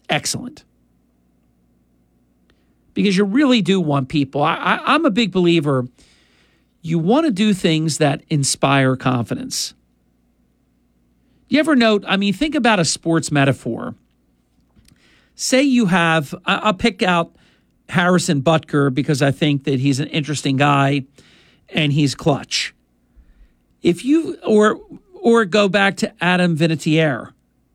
excellent. Because you really do want people. I'm a big believer. You want to do things that inspire confidence. You ever note, think about a sports metaphor. Say you have, I'll pick out Harrison Butker because I think that he's an interesting guy and he's clutch. If you, or go back to Adam Vinatieri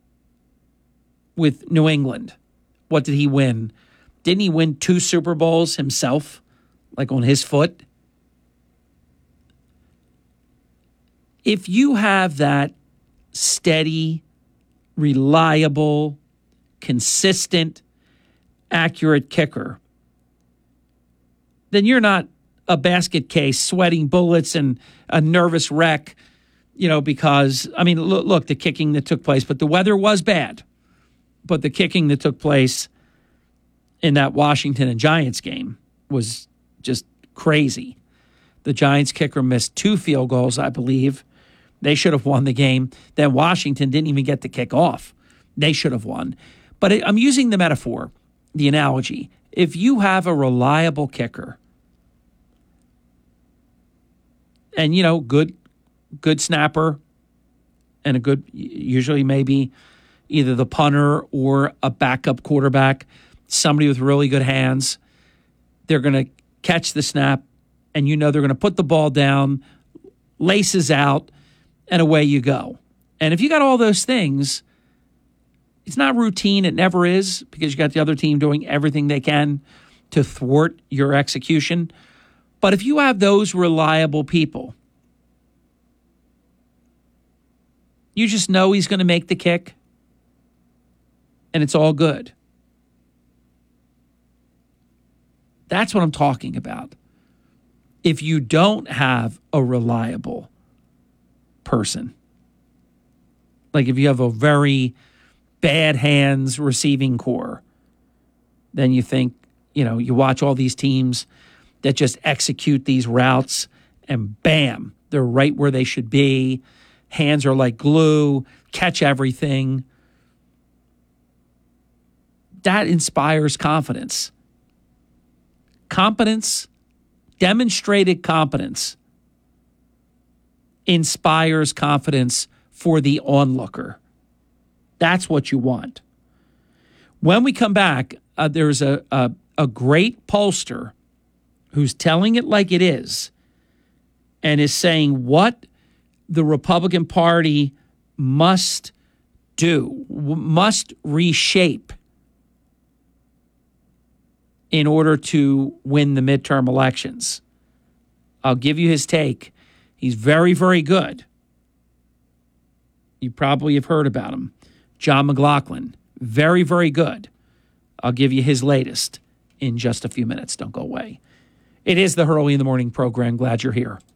with New England. What did he win? Didn't he win 2 Super Bowls himself, like on his foot? If you have that steady, reliable, consistent, accurate kicker, then you're not a basket case sweating bullets and a nervous wreck, because, look, the kicking that took place, but the weather was bad. But the kicking that took place in that Washington and Giants game was just crazy. The Giants kicker missed 2 field goals, I believe. They should have won the game. Then Washington didn't even get the kick off. They should have won. But I'm using the metaphor, the analogy. If you have a reliable kicker and, good snapper and a good, usually maybe either the punter or a backup quarterback, somebody with really good hands, they're going to catch the snap and they're going to put the ball down, laces out, and away you go. And if you got all those things, it's not routine. It never is, because you got the other team doing everything they can to thwart your execution. But if you have those reliable people, you just know he's going to make the kick, and it's all good. That's what I'm talking about. If you don't have a reliable person, like if you have a very bad hands receiving core, then you think, you watch all these teams that just execute these routes and bam, they're right where they should be. Hands are like glue, catch everything. That inspires confidence. Competence, demonstrated competence, inspires confidence for the onlooker. That's what you want. When we come back, there's a great pollster who's telling it like it is and is saying what the Republican Party must do, must reshape in order to win the midterm elections. I'll give you his take. He's very, very good. You probably have heard about him. John McLaughlin, very, very good. I'll give you his latest in just a few minutes. Don't go away. It is the Hurley in the Morning program. Glad you're here.